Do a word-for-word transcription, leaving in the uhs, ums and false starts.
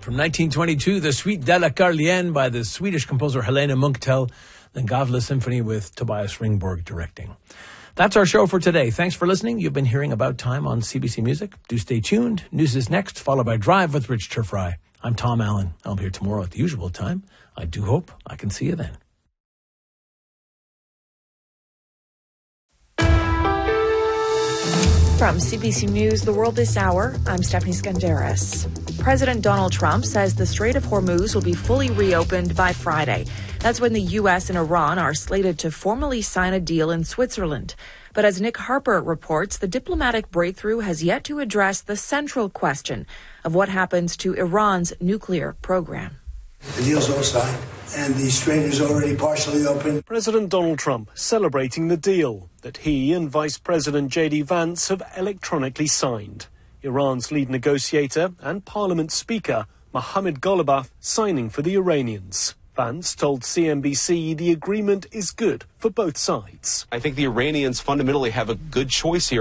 From nineteen twenty-two, the Suite della Carlienne by the Swedish composer Helena Munktel, then Gavle Symphony with Tobias Ringborg directing. That's our show for today. Thanks for listening. You've been hearing About Time on C B C Music. Do stay tuned. News is next, followed by Drive with Rich Turfry. I'm Tom Allen. I'll be here tomorrow at the usual time. I do hope I can see you then. From C B C News, The World This Hour, I'm Stephanie Skandaris. President Donald Trump says the Strait of Hormuz will be fully reopened by Friday. That's when the U S and Iran are slated to formally sign a deal in Switzerland. But as Nick Harper reports, the diplomatic breakthrough has yet to address the central question of what happens to Iran's nuclear program. The deal's all signed, and the strait is already partially open. President Donald Trump celebrating the deal that he and Vice President J D Vance have electronically signed. Iran's lead negotiator and Parliament Speaker Mohammad Ghalibaf signing for the Iranians. Vance told C N B C the agreement is good for both sides. I think the Iranians fundamentally have a good choice here.